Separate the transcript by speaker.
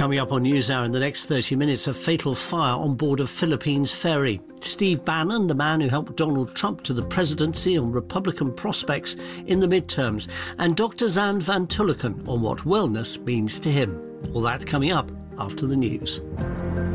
Speaker 1: Coming up on NewsHour in the next 30 minutes, a fatal fire on board a Philippines ferry. Steve Bannon, the man who helped Donald Trump to the presidency, on Republican prospects in the midterms. And Dr. Zan van Tulleken on what wellness means to him. All that coming up after the news.